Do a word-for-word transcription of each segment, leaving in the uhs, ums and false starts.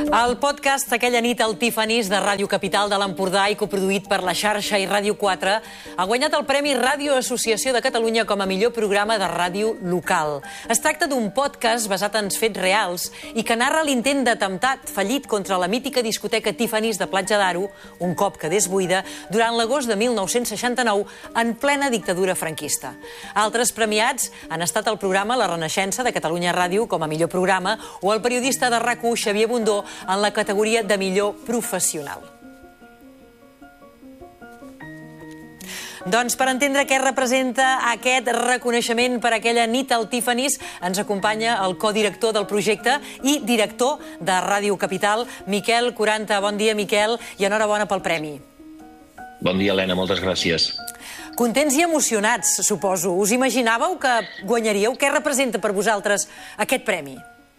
El podcast Aquella nit al Tiffany's de Ràdio Capital de l'Empordà i coproduït per La Xarxa i Ràdio quatre ha guanyat el Premi Ràdio Associació de Catalunya com a millor programa de ràdio local. Es tracta d'un podcast basat en fets reals i que narra l'intent d'atemptat fallit contra la mítica discoteca Tiffany's de Platja d'Aro, un cop quedés buida, durant l'agost de mil nou-cents seixanta-nou, en plena dictadura franquista. Altres premiats han estat el programa La Renaixença de Catalunya Ràdio com a millor programa o el periodista de RAC u Xavier Bundó en la categoria de millor professional. Doncs per entendre què representa aquest reconeixement per aquella nit al Tiffany's, ens acompanya el codirector del projecte i director de Ràdio Capital, Miquel Quaranta. Bon dia, Miquel, i enhorabona pel premi. Bon dia, Helena, moltes gràcies. Contents i emocionats, suposo. Us imaginàveu que guanyaríeu? Què representa per vosaltres aquest premi?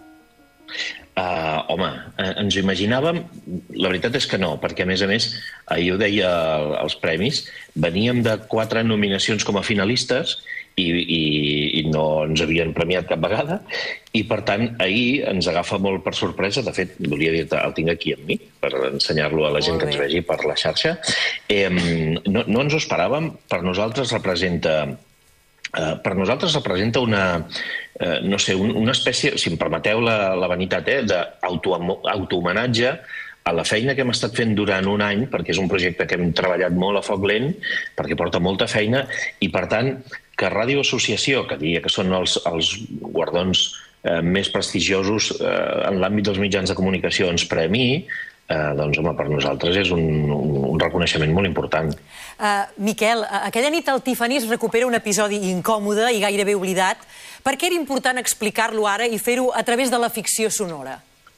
Uh, home, ens ho imaginàvem, la veritat és que no, perquè a més a més, ahir ho deia als premis, veníem de quatre nominacions com a finalistes i, i, i no ens havien premiat cap vegada, i per tant ahir ens agafa molt per sorpresa. De fet, volia dir-te, el tinc aquí amb mi per ensenyar-lo a la gent que ens vegi per la xarxa. Eh, no, no ens ho esperàvem, per nosaltres representa... Uh, per nosaltres representa una, uh, no sé, un, una espècie, si em permeteu la, la vanitat, eh, d'autohomenatge a la feina que hem estat fent durant un any, perquè és un projecte que hem treballat molt a foc lent, perquè porta molta feina, i per tant, que Ràdio Associació, que diria que són els, els guardons eh, més prestigiosos eh, en l'àmbit dels mitjans de comunicació, ens premiï, Eh, doncs, home, per nosaltres és un, un, un reconeixement molt important. Uh, Miquel, aquella nit al Tiffany's recupera un episodi incòmode i gairebé oblidat. Per què era important explicar-lo ara i fer-ho a través de la ficció sonora?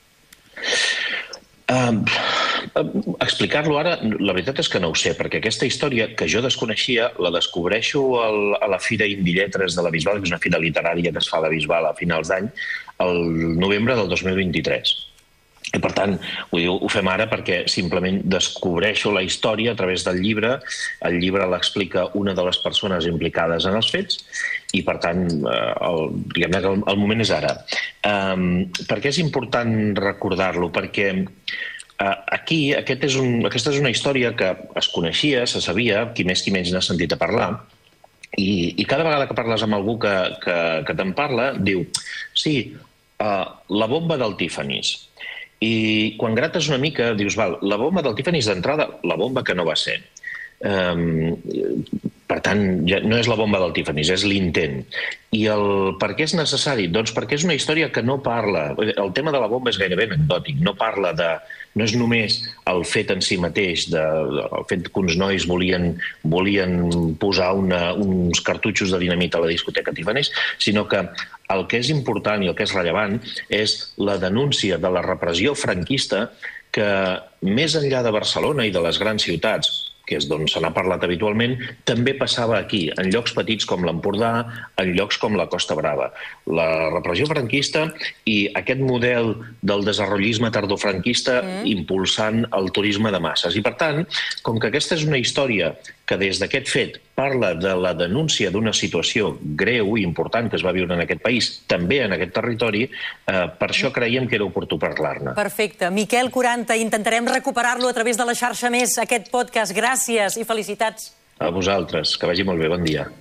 Uh, explicar-lo ara, la veritat és que no ho sé, perquè aquesta història que jo desconeixia la descobreixo al, a la Fira Indilletres de la Bisbal, que és una fira literària que es fa a la Bisbal a finals d'any, el novembre del dos mil vint-i-tres. I, per tant, ho, diu, ho fem ara perquè simplement descobreixo la història a través del llibre. El llibre l'explica una de les persones implicades en els fets i, per tant, el, diguem-ne que el, el moment és ara. Um, per què és important recordar-lo? Perquè uh, aquí aquest és un, aquesta és una història que es coneixia, se sabia, qui més qui menys n'ha sentit a parlar, i, i cada vegada que parles amb algú que, que, que te'n parla, diu, sí, uh, la bomba del Tiffany's. I quan grates una mica, dius, val, la bomba del Tiffany's d'entrada, la bomba que no va ser. Um, per tant, ja no és la bomba del Tiffany's, és l'intent. I el per què és necessari? Doncs perquè és una història que no parla... El tema de la bomba és gairebé anecdòtic, no parla de... No és només el fet en si mateix, de, el fet que uns nois volien, volien posar una, uns cartutxos de dinamita a la discoteca Tiffany's, sinó que el que és important i el que és rellevant és la denúncia de la repressió franquista que, més enllà de Barcelona i de les grans ciutats, que és d'on se n'ha parlat habitualment, també passava aquí, en llocs petits com l'Empordà, en llocs com la Costa Brava. La repressió franquista i aquest model del desenvolupisme tardofranquista mm. impulsant el turisme de masses. I, per tant, com que aquesta és una història que des d'aquest fet parla de la denúncia d'una situació greu i important que es va viure en aquest país, també en aquest territori, eh, per això creiem que era oportú parlar-ne. Perfecte. Miquel Quaranta, intentarem recuperar-lo a través de la xarxa més, aquest podcast. Gràcies i felicitats. A vosaltres. Que vagi molt bé. Bon dia.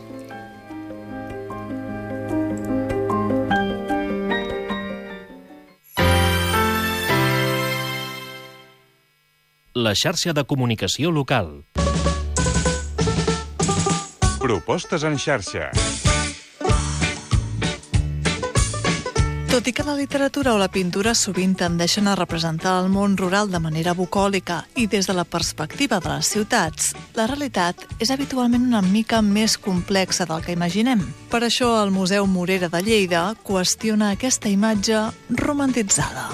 La xarxa de comunicació local. Propostes en xarxa. Tot i que la literatura o la pintura sovint tendeixen a representar el món rural de manera bucòlica i des de la perspectiva de les ciutats, la realitat és habitualment una mica més complexa del que imaginem. Per això el Museu Morera de Lleida qüestiona aquesta imatge romantitzada.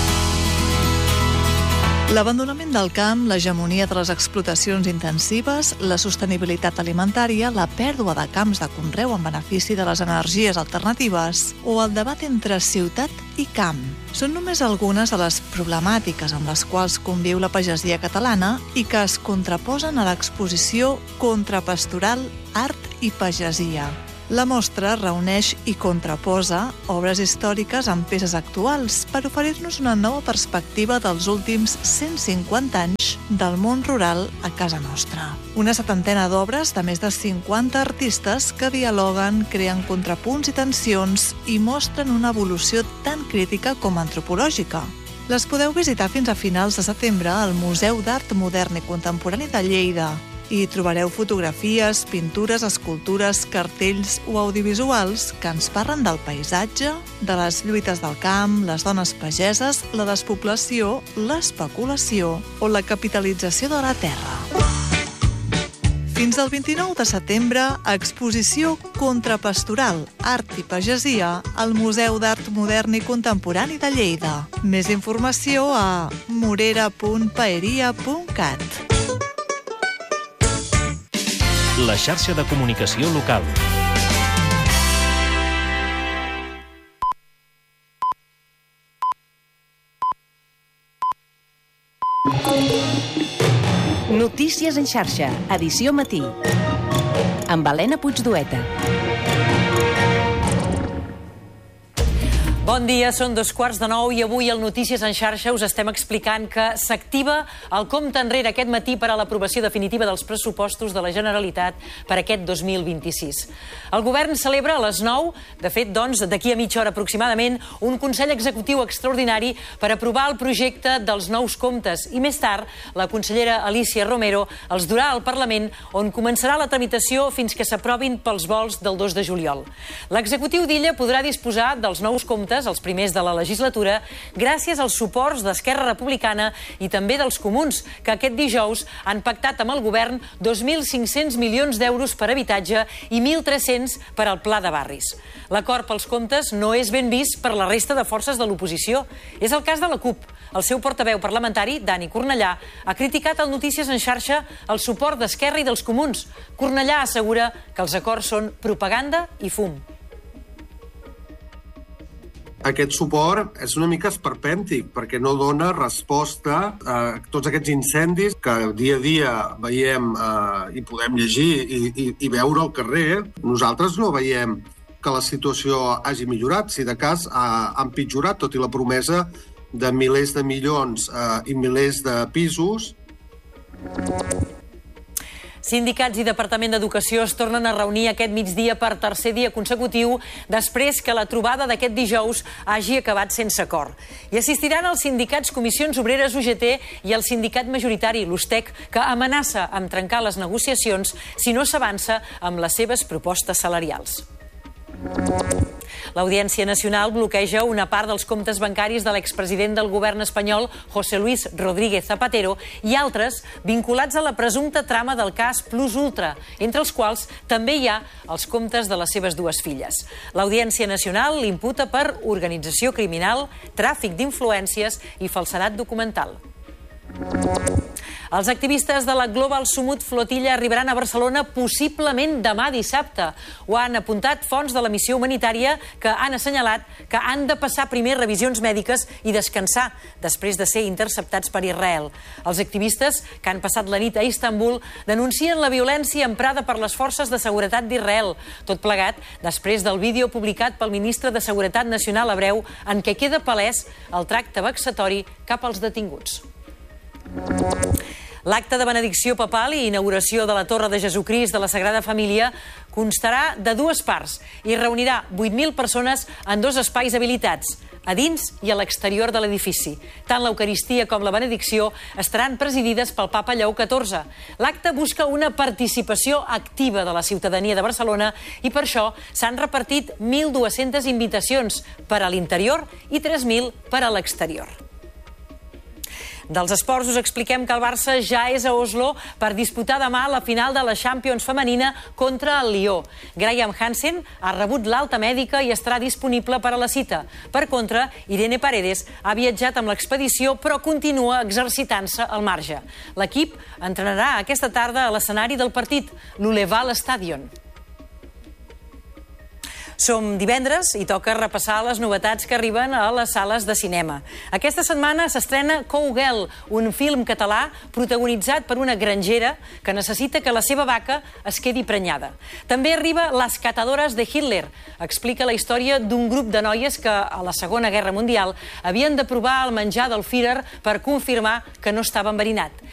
L'abandonament del camp, l'hegemonia de les explotacions intensives, la sostenibilitat alimentària, la pèrdua de camps de conreu en benefici de les energies alternatives o el debat entre ciutat i camp són només algunes de les problemàtiques amb les quals conviu la pagesia catalana i que es contraposen a l'exposició Contrapastoral, Art i Pagesia. La mostra reuneix i contraposa obres històriques amb peces actuals per oferir-nos una nova perspectiva dels últims cent cinquanta anys del món rural a casa nostra. Una setantena d'obres de més de cinquanta artistes que dialoguen, creen contrapunts i tensions i mostren una evolució tan crítica com antropològica. Les podeu visitar fins a finals de setembre al Museu d'Art Modern i Contemporani de Lleida. Hi trobareu fotografies, pintures, escultures, cartells o audiovisuals que ens parlen del paisatge, de les lluites del camp, les dones pageses, la despoblació, l'especulació o la capitalització de la terra. Fins al vint-i-nou de setembre, exposició Contrapastoral, Art i Pagesia al Museu d'Art Modern i Contemporani de Lleida. Més informació a morera punt paeria punt cat. La xarxa de comunicació local. Notícies en xarxa, edició matí. Amb Helena Puigdueta. Bon dia, són dos quarts de nou i avui al Notícies en xarxa us estem explicant que s'activa el compte enrere aquest matí per a l'aprovació definitiva dels pressupostos de la Generalitat per aquest dos mil vint-i-sis. El govern celebra a les nou, de fet, doncs, d'aquí a mitja hora aproximadament, un Consell Executiu extraordinari per aprovar el projecte dels nous comptes i més tard la consellera Alícia Romero els durà al Parlament on començarà la tramitació fins que s'aprovin pels vols del dos de juliol. L'executiu d'Illa podrà disposar dels nous comptes, els primers de la legislatura, gràcies als suports d'Esquerra Republicana i també dels comuns, que aquest dijous han pactat amb el govern dos mil cinc-cents milions d'euros per habitatge i mil tres-cents per al Pla de Barris. L'acord pels comptes no és ben vist per la resta de forces de l'oposició. És el cas de la CUP. El seu portaveu parlamentari, Dani Cornellà, ha criticat al Notícies en xarxa el suport d'Esquerra i dels comuns. Cornellà assegura que els acords són propaganda i fum. Aquest suport és una mica esperpèntic perquè no dona resposta a tots aquests incendis que dia a dia veiem eh, i podem llegir i, i, i veure al carrer. Nosaltres no veiem que la situació hagi millorat, si de cas ha empitjorat, tot i la promesa de milers de milions eh, i milers de pisos. Sindicats i Departament d'Educació es tornen a reunir aquest migdia per tercer dia consecutiu després que la trobada d'aquest dijous hagi acabat sense acord. Hi assistiran els sindicats Comissions Obreres U G T i el sindicat majoritari, l'USTEC, que amenaça amb trencar les negociacions si no s'avança amb les seves propostes salarials. L'Audiència Nacional bloqueja una part dels comptes bancaris de l'expresident del govern espanyol, José Luis Rodríguez Zapatero, i altres vinculats a la presumpta trama del cas Plus Ultra, entre els quals també hi ha els comptes de les seves dues filles. L'Audiència Nacional l'imputa per organització criminal, tràfic d'influències i falsedat documental. Els activistes de la Global Sumut Flotilla arribaran a Barcelona possiblement demà dissabte. Ho han apuntat fonts de la missió humanitària que han assenyalat que han de passar primer revisions mèdiques i descansar després de ser interceptats per Israel. Els activistes, que han passat la nit a Istanbul, denuncien la violència emprada per les forces de seguretat d'Israel. Tot plegat després del vídeo publicat pel ministre de Seguretat Nacional hebreu en què queda palès el tracte vexatori cap als detinguts. L'acte de benedicció papal i inauguració de la Torre de Jesucrist de la Sagrada Família constarà de dues parts i reunirà vuit mil persones en dos espais habilitats, a dins i a l'exterior de l'edifici. Tant l'Eucaristia com la benedicció estaran presidides pel papa Lleó catorze. L'acte busca una participació activa de la ciutadania de Barcelona i per això s'han repartit mil dues-centes invitacions per a l'interior i tres mil per a l'exterior. Dels esports us expliquem que el Barça ja és a Oslo per disputar demà la final de la Champions femenina contra el Lió. Graham Hansen ha rebut l'alta mèdica i estarà disponible per a la cita. Per contra, Irene Paredes ha viatjat amb l'expedició però continua exercitant-se al marge. L'equip entrenarà aquesta tarda a l'escenari del partit, l'Uleval Stadion. Som divendres i toca repassar les novetats que arriben a les sales de cinema. Aquesta setmana s'estrena Cowgirl, un film català protagonitzat per una grangera que necessita que la seva vaca es quedi prenyada. També arriba Les catadores de Hitler. Explica la història d'un grup de noies que a la Segona Guerra Mundial havien de provar el menjar del Führer per confirmar que no estava enverinat.